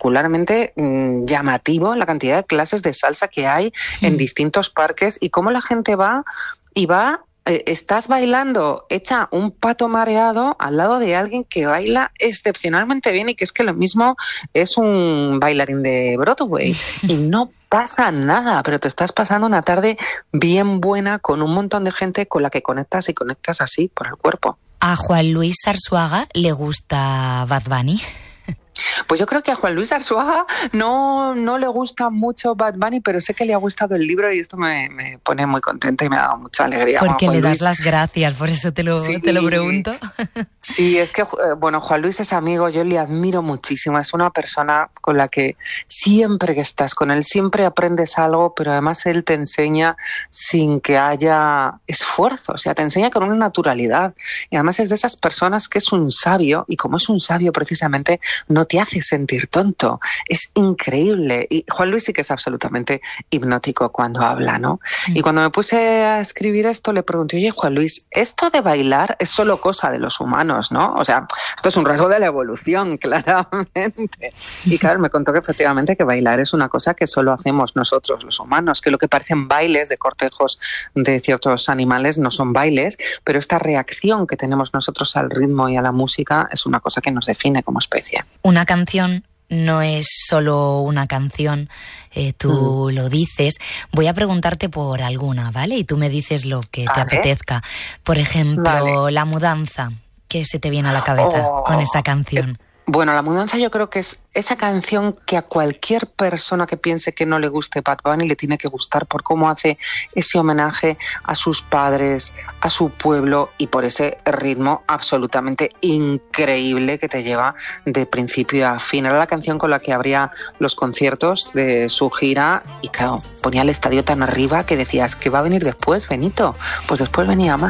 particularmente llamativo la cantidad de clases de salsa que hay en distintos parques y cómo la gente va y va. Estás bailando hecha un pato mareado al lado de alguien que baila excepcionalmente bien y que es que lo mismo es un bailarín de Broadway y no pasa nada, pero te estás pasando una tarde bien buena con un montón de gente con la que conectas y conectas así por el cuerpo. ¿A Juan Luis Arzuaga le gusta Bad Bunny? Pues yo creo que a Juan Luis Arzuaga no le gusta mucho Bad Bunny, pero sé que le ha gustado el libro y esto me pone muy contenta y me ha dado mucha alegría. Porque le das las gracias, por eso te lo pregunto. Sí, es que, Juan Luis es amigo, yo le admiro muchísimo, es una persona con la que siempre que estás con él, siempre aprendes algo, pero además él te enseña sin que haya esfuerzo, o sea, te enseña con una naturalidad. Y además es de esas personas que es un sabio, y como es un sabio precisamente, no te hace sentir tonto. Es increíble. Y Juan Luis sí que es absolutamente hipnótico cuando habla, ¿no? Y cuando me puse a escribir esto, le pregunté, oye, Juan Luis, esto de bailar es solo cosa de los humanos, ¿no? O sea, esto es un rasgo de la evolución, claramente. Y claro, me contó que efectivamente que bailar es una cosa que solo hacemos nosotros, los humanos, que lo que parecen bailes de cortejos de ciertos animales no son bailes, pero esta reacción que tenemos nosotros al ritmo y a la música es una cosa que nos define como especie. Una canción no es solo una canción, tú lo dices. Voy a preguntarte por alguna, ¿vale? Y tú me dices lo que te apetezca. Por ejemplo, La Mudanza. ¿Qué se te viene a la cabeza con esa canción? Bueno, La Mudanza yo creo que es esa canción que a cualquier persona que piense que no le guste Bad Bunny le tiene que gustar por cómo hace ese homenaje a sus padres, a su pueblo y por ese ritmo absolutamente increíble que te lleva de principio a fin. Era la canción con la que abría los conciertos de su gira y claro, ponía el estadio tan arriba que decías, ¿qué va a venir después, Benito? Pues después venía más.